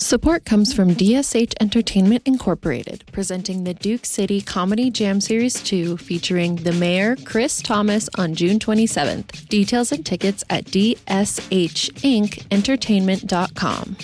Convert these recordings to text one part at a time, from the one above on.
Support comes from DSH Entertainment Incorporated, presenting the Duke City Comedy Jam Series 2 featuring the mayor, Chris Thomas, on June 27th. Details and tickets at dshinkentertainment.com.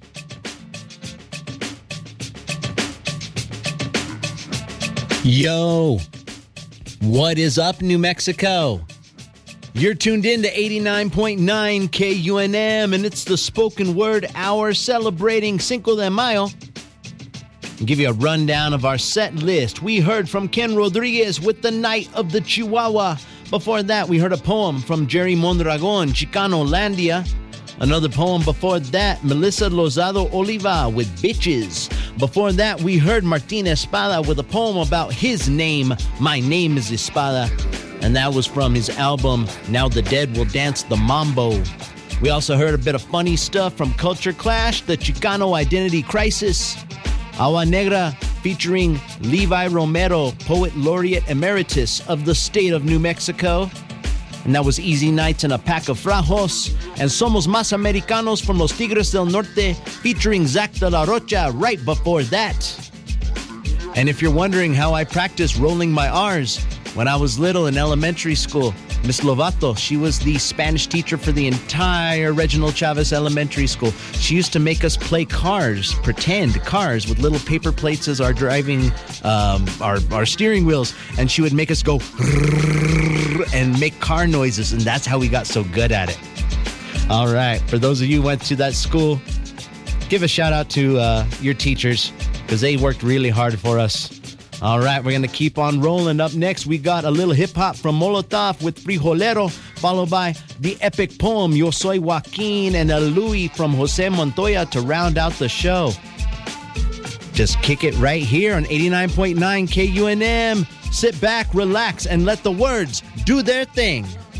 Yo, what is up, New Mexico? You're tuned in to 89.9 KUNM, and it's the Spoken Word Hour celebrating Cinco de Mayo. I'll give you a rundown of our set list. We heard from Ken Rodriguez with The Night of the Chihuahua. Before that, we heard a poem from Jerry Mondragon, Chicano Landia. Another poem before that, Melissa Lozado Oliva with Bitches. Before that, we heard Martin Espada with a poem about his name, My Name is Espada. And that was from his album, Now the Dead Will Dance the Mambo. We also heard a bit of funny stuff from Culture Clash, the Chicano Identity Crisis, Agua Negra featuring Levi Romero, Poet Laureate Emeritus of the state of New Mexico. And that was Easy Nights and a Pack of Frajos. And Somos Más Americanos from Los Tigres del Norte featuring Zach de la Rocha right before that. And if you're wondering how I practice rolling my R's, when I was little in elementary school, Miss Lovato, she was the Spanish teacher for the entire Reginald Chavez Elementary School. She used to make us play cars, pretend cars with little paper plates as our driving, our steering wheels. And she would make us go and make car noises. And that's how we got so good at it. All right. For those of you who went to that school, give a shout out to your teachers because they worked really hard for us. All right, we're going to keep on rolling. Up next, we got a little hip-hop from Molotov with Frijolero, followed by the epic poem Yo Soy Joaquin and a Louis from Jose Montoya to round out the show. Just kick it right here on 89.9 KUNM. Sit back, relax, and let the words do their thing.